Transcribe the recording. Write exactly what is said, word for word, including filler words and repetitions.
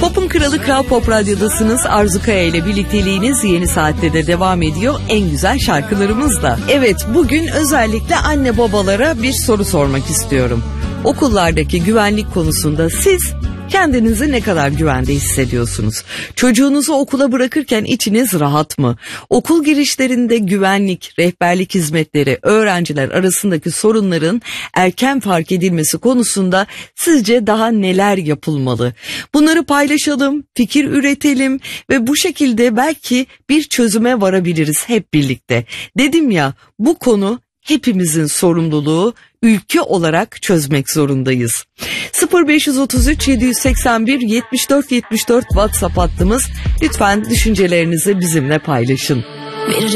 Pop'un kralı Kral Pop Radyo'dasınız. Arzu Kaya ile birlikteliğiniz yeni saatte de devam ediyor. En güzel şarkılarımızla. Evet, bugün özellikle anne babalara bir soru sormak istiyorum. Okullardaki güvenlik konusunda siz kendinizi ne kadar güvende hissediyorsunuz? Çocuğunuzu okula bırakırken içiniz rahat mı? Okul girişlerinde güvenlik, rehberlik hizmetleri, öğrenciler arasındaki sorunların erken fark edilmesi konusunda sizce daha neler yapılmalı? Bunları paylaşalım, fikir üretelim ve bu şekilde belki bir çözüme varabiliriz hep birlikte. Dedim ya, bu konu hepimizin sorumluluğu, ülke olarak çözmek zorundayız. sıfır beş otuz üç yedi seksen bir yetmiş dört yetmiş dört WhatsApp hattımız. Lütfen düşüncelerinizi bizimle paylaşın.